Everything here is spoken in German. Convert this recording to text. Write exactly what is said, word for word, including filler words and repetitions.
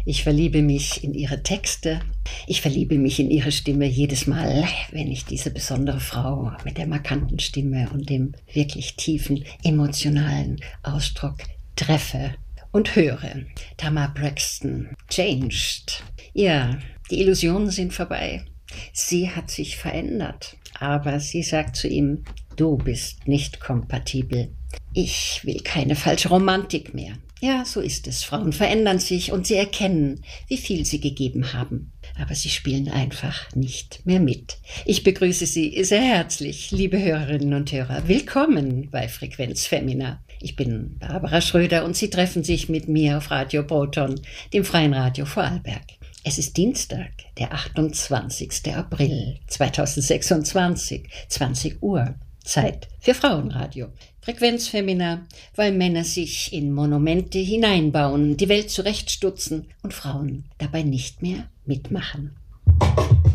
Ich verliebe mich in ihre Texte. Ich verliebe mich in ihre Stimme jedes Mal, wenn ich diese besondere Frau mit der markanten Stimme und dem wirklich tiefen, emotionalen Ausdruck treffe und höre. Tamar Braxton, Changed. Ja, die Illusionen sind vorbei. Sie hat sich verändert, aber sie sagt zu ihm, du bist nicht kompatibel. Ich will keine falsche Romantik mehr. Ja, so ist es. Frauen verändern sich und sie erkennen, wie viel sie gegeben haben. Aber sie spielen einfach nicht mehr mit. Ich begrüße Sie sehr herzlich, liebe Hörerinnen und Hörer. Willkommen bei Frequenz Femina. Ich bin Barbara Schröder und Sie treffen sich mit mir auf Radio Proton, dem Freien Radio Vorarlberg. Es ist Dienstag, der achtundzwanzigster April zweitausendsechsundzwanzig, zwanzig Uhr. Zeit für Frauenradio. Frequenz Femina, weil Männer sich in Monumente hineinbauen, die Welt zurechtstutzen und Frauen dabei nicht mehr mitmachen.